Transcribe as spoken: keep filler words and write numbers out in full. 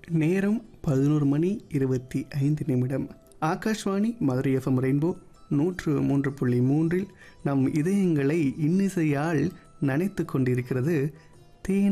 நேரம் பதினோரு மணி இருபத்தி ஐந்து நிமிடம். ஆகாஷ்வாணி மதுரை எஃப்எம் ரெயின்போ நூற்று மூன்று புள்ளி மூன்றில் நம் இதயங்களை இன்னிசையால் நனைத்து கொண்டிருக்கிறது